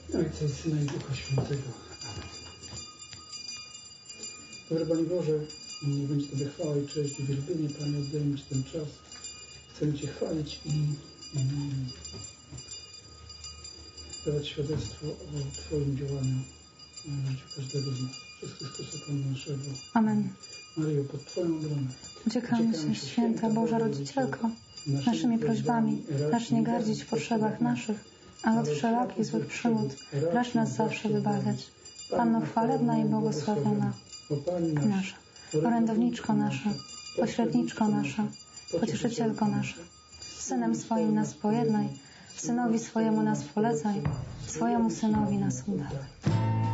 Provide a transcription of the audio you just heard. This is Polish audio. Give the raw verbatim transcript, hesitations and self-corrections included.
Ojca i Syna i Ducha Świętego. Amen. Dobry Panie Boże, niech będzie Tobie chwała i cześć i wielbienie. Panie, oddajemy Ci ten czas. Chcemy Cię chwalić i um, dawać świadectwo o Twoim działaniu w życiu każdego z nas. Przez Chrystusa Pana naszego. Amen. Maryjo, pod Twoją obronę. Uciekamy się, Święta Boża Rodzicielko, naszymi prośbami racz nie gardzić w potrzebach naszych, ale od wszelakich złych przygód racz nas zawsze wybawiać. Panno chwalebna i błogosławiona, nasza, orędowniczko nasza, pośredniczko nasza, pocieszycielko nasza, Synem swoim nas pojednaj, Synowi swojemu nas polecaj, swojemu Synowi nas udawaj.